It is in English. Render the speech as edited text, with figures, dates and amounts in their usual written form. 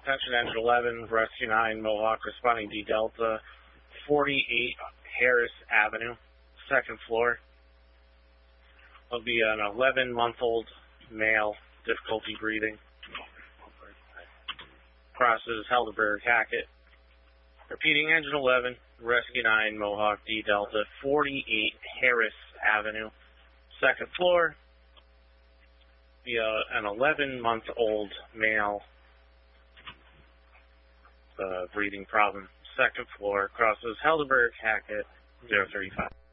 attention engine 11, rescue 9, Mohawk, responding D Delta, 48 Harris Avenue, second floor. Will be an 11-month-old male, difficulty breathing. Crosses Helderberg Hackett. Repeating, engine 11, rescue 9, Mohawk, D Delta, 48 Harris Avenue, second floor. Be an 11-month-old male, breathing problem, second floor, crosses Helderberg Hackett, 035.